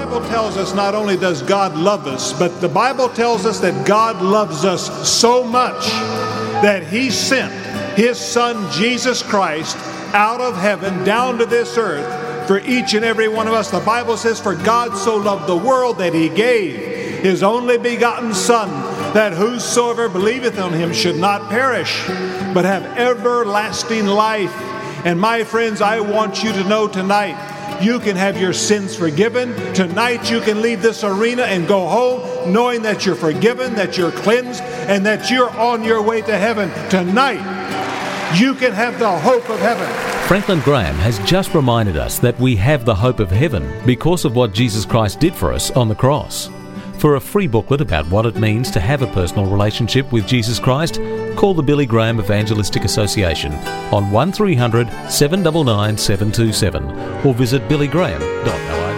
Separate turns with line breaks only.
Bible tells us not only does God love us, but the Bible tells us that God loves us so much that He sent His Son, Jesus Christ, out of heaven down to this earth for each and every one of us. The Bible says, for God so loved the world that He gave His only begotten Son, that whosoever believeth on Him should not perish, but have everlasting life. And my friends, I want you to know tonight, you can have your sins forgiven. Tonight you can leave this arena and go home knowing that you're forgiven, that you're cleansed, and that you're on your way to heaven. Tonight you can have the hope of heaven.
Franklin Graham has just reminded us that we have the hope of heaven because of what Jesus Christ did for us on the cross. For a free booklet about what it means to have a personal relationship with Jesus Christ, call the Billy Graham Evangelistic Association on 1300 799 727 or visit billygraham.org.